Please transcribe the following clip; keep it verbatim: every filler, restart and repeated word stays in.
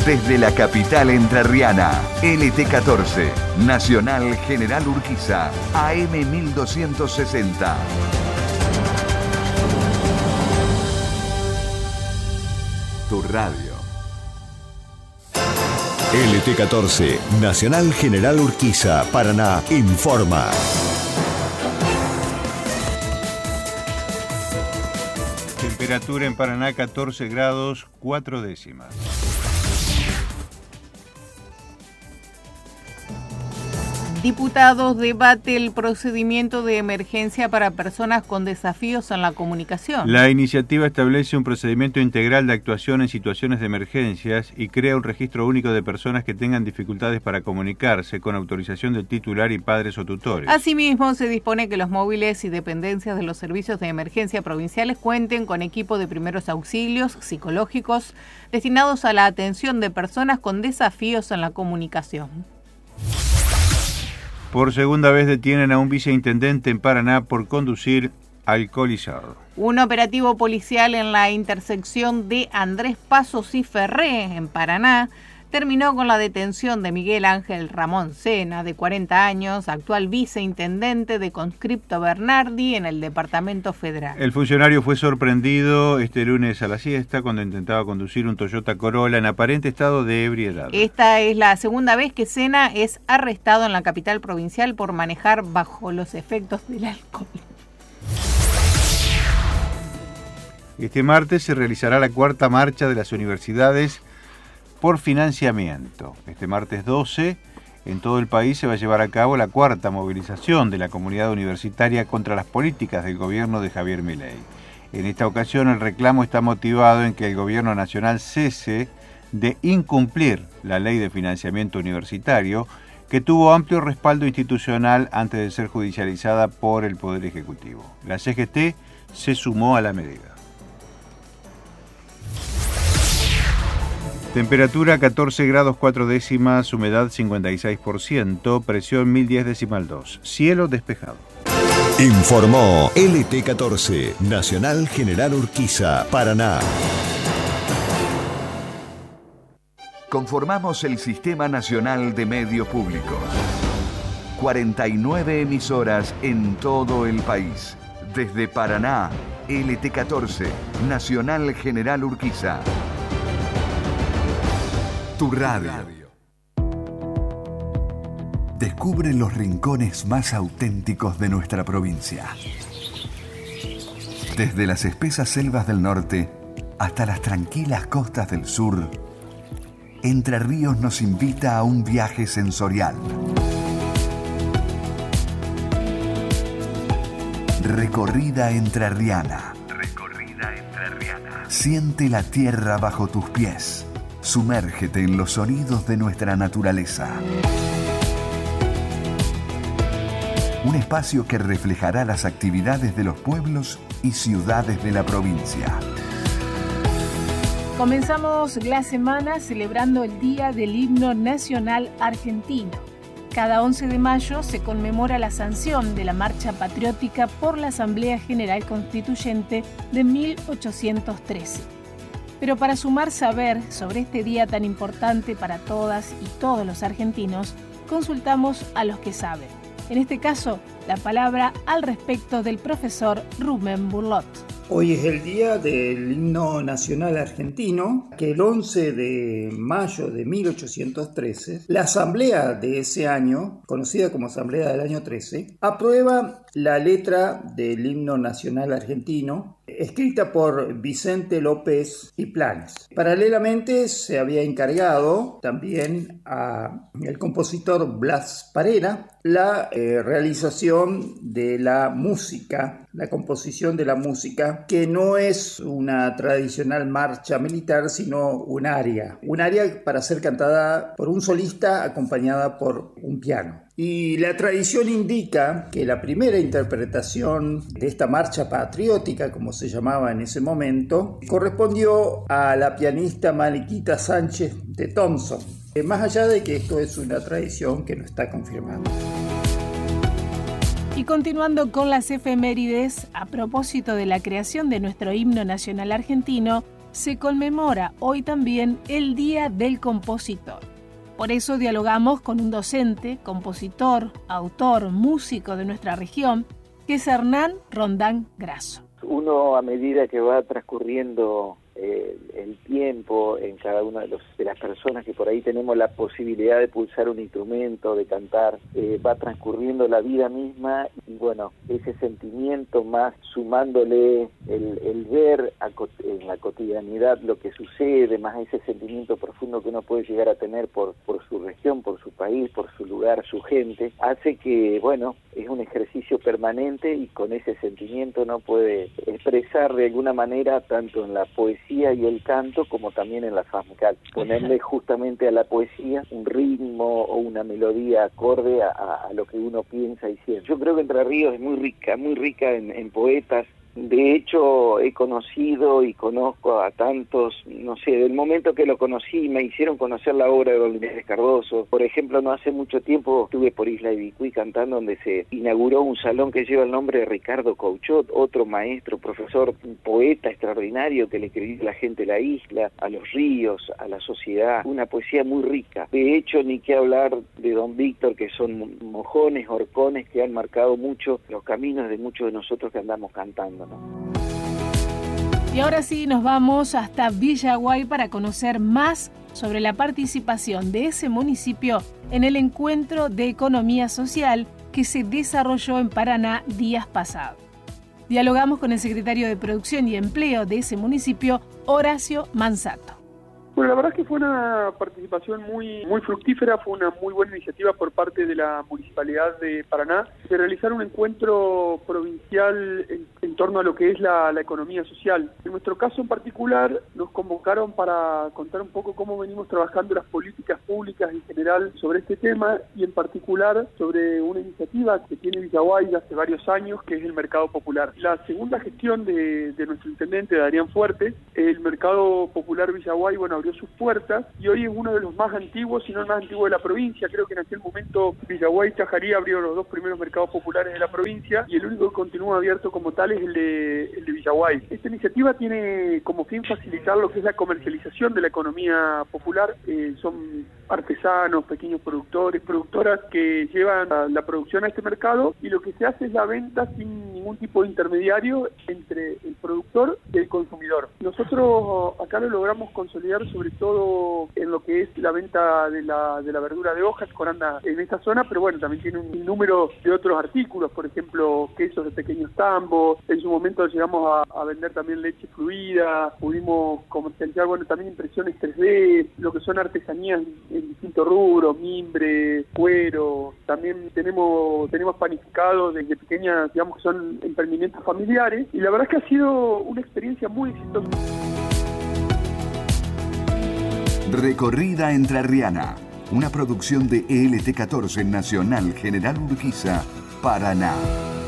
Desde la capital entrerriana, L T catorce, Nacional General Urquiza, A M mil doscientos sesenta. Tu radio. L T catorce, Nacional General Urquiza, Paraná, informa. Temperatura en Paraná catorce grados cuatro décimas. Diputados debate el procedimiento de emergencia para personas con desafíos en la comunicación. La iniciativa establece un procedimiento integral de actuación en situaciones de emergencias y crea un registro único de personas que tengan dificultades para comunicarse con autorización del titular y padres o tutores. Asimismo, se dispone que los móviles y dependencias de los servicios de emergencia provinciales cuenten con equipo de primeros auxilios psicológicos destinados a la atención de personas con desafíos en la comunicación. Por segunda vez detienen a un viceintendente en Paraná por conducir alcoholizado. Un operativo policial en la intersección de Andrés Pasos y Ferré, en Paraná, terminó con la detención de Miguel Ángel Ramón Sena, de cuarenta años, actual viceintendente de Conscripto Bernardi en el Departamento Federal. El funcionario fue sorprendido este lunes a la siesta cuando intentaba conducir un Toyota Corolla en aparente estado de ebriedad. Esta es la segunda vez que Sena es arrestado en la capital provincial por manejar bajo los efectos del alcohol. Este martes se realizará la cuarta marcha de las universidades por financiamiento. Este martes doce, en todo el país se va a llevar a cabo la cuarta movilización de la comunidad universitaria contra las políticas del gobierno de Javier Milei. En esta ocasión el reclamo está motivado en que el gobierno nacional cese de incumplir la ley de financiamiento universitario, que tuvo amplio respaldo institucional antes de ser judicializada por el Poder Ejecutivo. La C G T se sumó a la medida. Temperatura catorce grados cuatro décimas, humedad cincuenta y seis por ciento, presión mil diez decimal dos, cielo despejado. Informó L T catorce, Nacional General Urquiza, Paraná. Conformamos el Sistema Nacional de Medios Públicos. cuarenta y nueve emisoras en todo el país. Desde Paraná, L T catorce, Nacional General Urquiza. Tu radio. Descubre los rincones más auténticos de nuestra provincia. Desde las espesas selvas del norte hasta las tranquilas costas del sur, Entre Ríos nos invita a un viaje sensorial. Recorrida entrerriana. Recorrida entrerriana. Siente la tierra bajo tus pies. Sumérgete en los sonidos de nuestra naturaleza. Un espacio que reflejará las actividades de los pueblos y ciudades de la provincia. Comenzamos la semana celebrando el Día del Himno Nacional Argentino. Cada once de mayo se conmemora la sanción de la Marcha Patriótica por la Asamblea General Constituyente de mil ochocientos trece. Pero para sumar saber sobre este día tan importante para todas y todos los argentinos, consultamos a los que saben. En este caso, la palabra al respecto del profesor Rubén Burlot. Hoy es el día del himno nacional argentino, que el once de mayo de mil ochocientos trece, la asamblea de ese año, conocida como Asamblea del año trece, aprueba la letra del himno nacional argentino, escrita por Vicente López y Planes. Paralelamente se había encargado también al compositor Blas Parera la eh, realización de la música, la composición de la música, que no es una tradicional marcha militar, sino un aria, un aria para ser cantada por un solista acompañada por un piano. Y la tradición indica que la primera interpretación de esta marcha patriótica, como se llamaba en ese momento, correspondió a la pianista Mariquita Sánchez de Thompson, más allá de que esto es una tradición que no está confirmada. Y continuando con las efemérides, a propósito de la creación de nuestro himno nacional argentino, se conmemora hoy también el Día del Compositor. Por eso dialogamos con un docente, compositor, autor, músico de nuestra región, que es Hernán Rondán Grasso. Uno, a medida que va transcurriendo eh, el tiempo en cada una de, los, de las personas que por ahí tenemos la posibilidad de pulsar un instrumento, de cantar, eh, va transcurriendo la vida misma y bueno, ese sentimiento más sumándole el, el ver a, en la cotidianidad lo que sucede, más ese sentimiento profundo que uno puede llegar a tener por, por su región, por su país, por su lugar, su gente, hace que, bueno, es un ejercicio permanente y con ese sentimiento uno puede expresar de alguna manera tanto en la poesía y el canto como también en la faz musical, ponerle justamente a la poesía un ritmo o una melodía acorde a, a lo que uno piensa y siente. Yo creo que Entre Ríos es muy rica, muy rica en, en poetas. De hecho, he conocido y conozco a tantos, no sé, del momento que lo conocí, me hicieron conocer la obra de Don Linares Cardoso. Por ejemplo, no hace mucho tiempo estuve por Isla Ibicuí cantando, donde se inauguró un salón que lleva el nombre de Ricardo Couchot, otro maestro, profesor, un poeta extraordinario que le escribió a la gente de la isla, a los ríos, a la sociedad. Una poesía muy rica. De hecho, ni que hablar de Don Víctor, que son mojones, horcones que han marcado mucho los caminos de muchos de nosotros que andamos cantando. Y ahora sí nos vamos hasta Villaguay para conocer más sobre la participación de ese municipio en el encuentro de economía social que se desarrolló en Paraná días pasados. Dialogamos con el secretario de Producción y Empleo de ese municipio, Horacio Manzato. Bueno, la verdad es que fue una participación muy muy fructífera, fue una muy buena iniciativa por parte de la Municipalidad de Paraná de realizar un encuentro provincial en, en torno a lo que es la, la economía social. En nuestro caso en particular nos convocaron para contar un poco cómo venimos trabajando las políticas públicas en general sobre este tema y en particular sobre una iniciativa que tiene Villaguay hace varios años, que es el Mercado Popular. La segunda gestión de, de nuestro intendente, Darían Fuerte, el Mercado Popular Villaguay, bueno, abrió sus puertas y hoy es uno de los más antiguos, si no el más antiguo de la provincia. Creo que en aquel momento Villaguay y Chajarí abrieron los dos primeros mercados populares de la provincia y el único que continúa abierto como tal es el de, el de Villaguay. Esta iniciativa tiene como fin facilitar lo que es la comercialización de la economía popular. Eh, son artesanos, pequeños productores, productoras que llevan la, la producción a este mercado y lo que se hace es la venta sin ningún tipo de intermediario entre el productor y el consumidor. Nosotros acá lo logramos consolidar sobre todo en lo que es la venta de la, de la verdura de hojas, que anda en esta zona, pero bueno, también tiene un número de otros artículos, por ejemplo, quesos de pequeños tambos. En su momento llegamos a, a vender también leche fluida, pudimos comercializar, bueno, también impresiones tres D, lo que son artesanías en distintos rubros, mimbre, cuero. También tenemos tenemos panificados desde pequeñas, digamos que son emprendimientos familiares, y la verdad es que ha sido una experiencia muy exitosa. Recorrida Entrerriana, una producción de E L T catorce Nacional General Urquiza, Paraná.